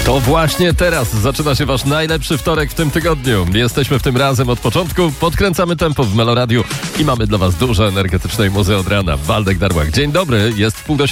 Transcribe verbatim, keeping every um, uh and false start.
To właśnie teraz zaczyna się wasz najlepszy wtorek w tym tygodniu. Jesteśmy w tym razem od początku, podkręcamy tempo w Meloradiu i mamy dla was dużo energetycznej muzy od rana. Waldek Darłak. Dzień dobry, jest w pół do siedem.